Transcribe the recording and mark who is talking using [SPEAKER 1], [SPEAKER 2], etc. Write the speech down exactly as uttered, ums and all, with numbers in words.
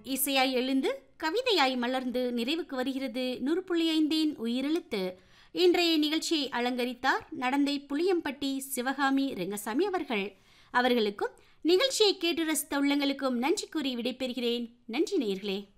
[SPEAKER 1] இசையாய் எழுந்து கவிதையாய் மலர்ந்து நிறைவுக்கு வருகிறது நூறு புள்ளி ஐந்தின் உயிரெழுத்து. இன்றைய நிகழ்ச்சியை அலங்கரித்தார் நடந்தை புளியம்பட்டி சிவகாமி ரெங்கசாமி அவர்கள். அவர்களுக்கும் நிகழ்ச்சியை கேட்டு ரசித்த உள்ளங்களுக்கும் நன்றி கூறி விடைபெறுகிறேன். நன்றி நேயர்களே.